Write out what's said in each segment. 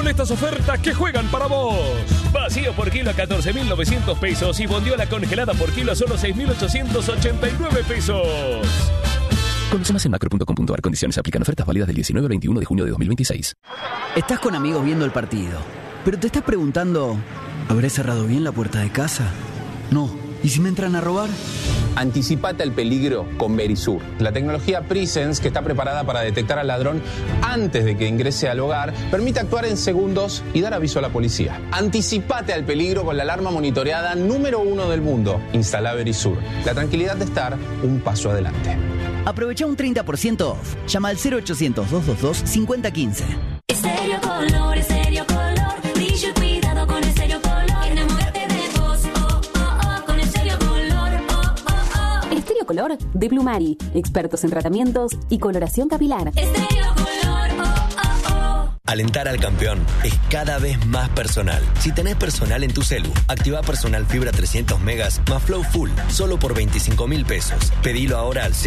Con estas ofertas que juegan para vos. Vacío por kilo a 14.900 pesos y bondiola congelada por kilo a solo 6.889 pesos. Conoce más en macro.com.ar. Condiciones aplican. Ofertas válidas del 19 al 21 de junio de 2026. Estás con amigos viendo el partido, pero te estás preguntando, ¿habré cerrado bien la puerta de casa? No. ¿Y si me entran a robar? Anticipate al peligro con Verisur, la tecnología Presence que está preparada para detectar al ladrón antes de que ingrese al hogar, permite actuar en segundos y dar aviso a la policía. Anticipate al peligro con la alarma monitoreada número 1 del mundo. Instala Verisur, la tranquilidad de estar un paso adelante. Aprovecha un 30% off. Llama al 0800-222-5015. Estéreo Color, Estéreo Color, brillo y cuidado con Estéreo Color. Enamórate de vos, con Estéreo Color, Estéreo Color de Plumari, expertos en tratamientos y coloración capilar. Estéreo Color, Alentar al campeón es cada vez más personal. Si tenés personal en tu celu, activa Personal Fibra 300 megas más Flow Full, solo por 25.000 pesos. Pedilo ahora al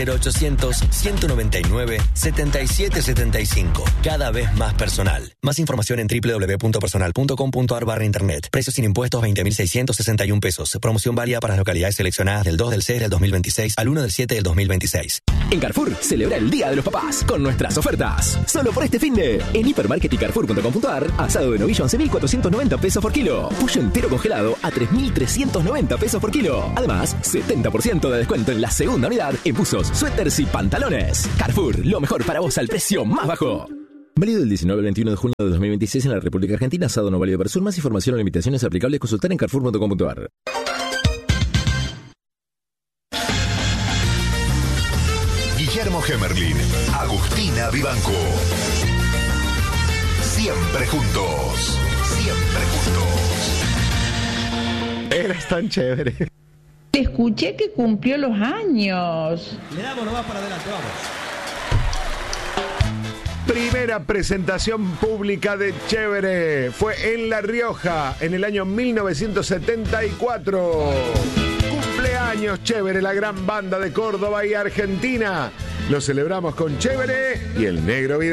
0800-199-7775. Cada vez más personal. Más información en www.personal.com.ar/internet. Precios sin impuestos 20.661 pesos. Promoción válida para las localidades seleccionadas del 2 del 6 del 2026 al 1 del 7 del 2026. En Carrefour, celebra el Día de los Papás con nuestras ofertas. Solo por este finde, en Hipermarket y Carrefour.com.ar, asado de novillo 11.490 pesos por kilo. Pollo entero congelado a 3.390 pesos por kilo. Además, 70% de descuento en la segunda unidad en buzos, suéteres y pantalones. Carrefour, lo mejor para vos al precio más bajo. Válido del 19 al 21 de junio de 2026 en la República Argentina. Asado no válido para sur. Más información o limitaciones aplicables consultar en Carrefour.com.ar. Guillermo Gemerlin, Agustina Vivanco. Siempre juntos. Siempre juntos. Eres tan chévere. Escuché que cumplió los años. Le damos nomás para adelante, vamos. Primera presentación pública de Chévere fue en La Rioja en el año 1974. Cumpleaños Chévere, la gran banda de Córdoba y Argentina. Lo celebramos con Chévere y el Negro Vidal.